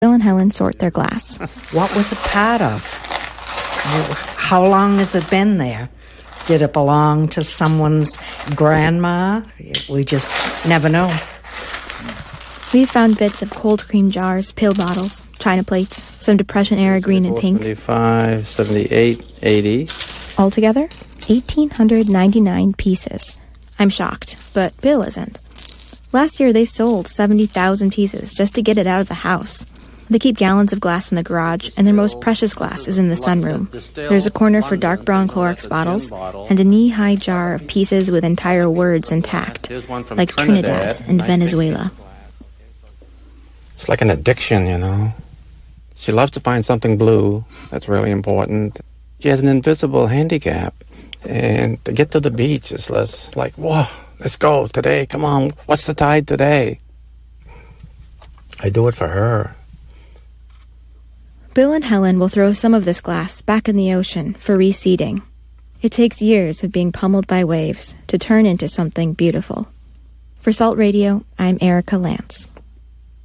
Bill and Helen sort their glass. What was it part of? How long has it been there? Did it belong to someone's grandma? We just never know. We've found bits of cold cream jars, pill bottles, china plates, some Depression-era green and pink. 75, 78, 80. Altogether, 1,899 pieces. I'm shocked, but Bill isn't. Last year, they sold 70,000 pieces just to get it out of the house. They keep gallons of glass in the garage, and their most precious glass is in the sunroom. There's a corner for dark brown Clorox bottles, and a knee-high jar of pieces with entire words intact, like Trinidad and Venezuela. It's like an addiction, you know. She loves to find something blue. That's really important. She has an invisible handicap, and to get to the beach is like, whoa, let's go today, come on, what's the tide today? I do it for her. Bill and Helen will throw some of this glass back in the ocean for reseeding. It takes years of being pummeled by waves to turn into something beautiful. For Salt Radio, I'm Erica Lance.